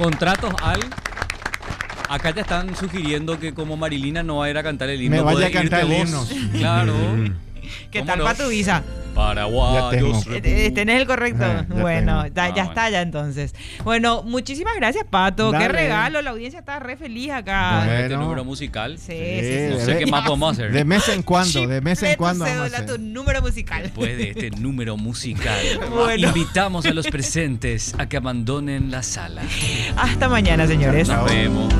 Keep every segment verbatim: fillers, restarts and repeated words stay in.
Contratos al... Acá ya están sugiriendo que como Marilina no va a ir a cantar el himno. Me vaya a podés cantar irte el vos. himno. Claro. ¿Qué tal para tu visa? Paraguayos. Eh, ¿Tenés el correcto? Ah, ya bueno, tengo. ya, Ah, ya está ya entonces. Bueno, muchísimas gracias, Pato. Dale. Qué regalo. La audiencia está re feliz acá. Bueno. Este número musical. Sí, sí, Sí, sí. No sé de- qué más podemos hacer. De mes en cuando, de mes Chifle en cuando. tu vamos a cédula, hacer. tu número musical. Después de este número musical, Bueno. invitamos a los presentes a que abandonen la sala. Hasta mañana, señores. Nos vemos.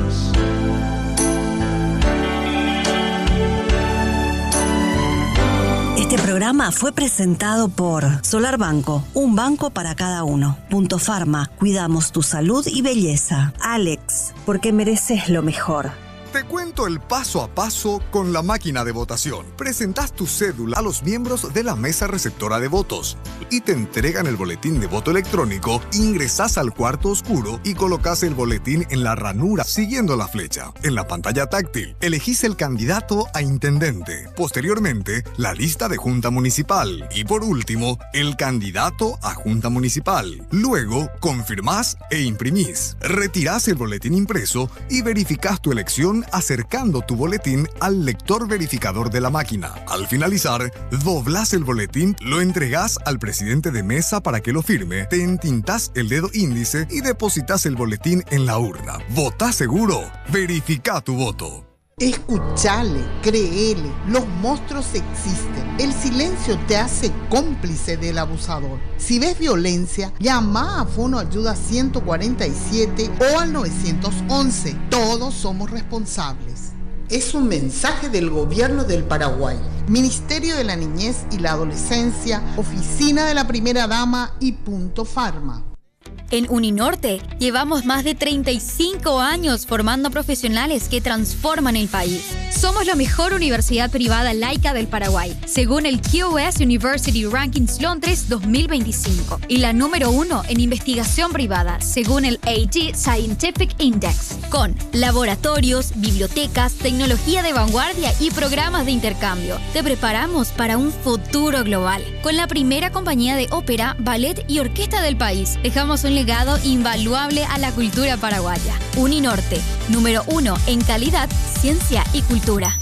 Este programa fue presentado por Solar Banco, un banco para cada uno. Punto Pharma, cuidamos tu salud y belleza. Alex, porque mereces lo mejor. Te cuento el paso a paso con la máquina de votación. Presentás tu cédula a los miembros de la mesa receptora de votos y te entregan el boletín de voto electrónico. Ingresás al cuarto oscuro y colocás el boletín en la ranura siguiendo la flecha. En la pantalla táctil, elegís el candidato a intendente. Posteriormente, la lista de junta municipal. Y por último, el candidato a junta municipal. Luego, confirmás e imprimís. Retirás el boletín impreso y verificás tu elección acercando tu boletín al lector verificador de la máquina. Al finalizar, doblás el boletín, lo entregás al presidente de mesa para que lo firme, te entintás el dedo índice y depositas el boletín en la urna. ¿Votás seguro? Verifica tu voto. Escuchale, créele, los monstruos existen. El silencio te hace cómplice del abusador. Si ves violencia, llama a Fono Ayuda ciento cuarenta y siete o al nueve once. Todos somos responsables. Es un mensaje del Gobierno del Paraguay, Ministerio de la Niñez y la Adolescencia, Oficina de la Primera Dama y Punto Pharma. En Uninorte llevamos más de treinta y cinco años formando profesionales que transforman el país. Somos la mejor universidad privada laica del Paraguay, según el Q S University Rankings Londres dos mil veinticinco, y la número uno en investigación privada, según el A G Scientific Index, con laboratorios, bibliotecas, tecnología de vanguardia y programas de intercambio. Te preparamos para un futuro global, con la primera compañía de ópera, ballet y orquesta del país. Dejamos un legado invaluable a la cultura paraguaya. Uninorte, número uno en calidad, ciencia y cultura.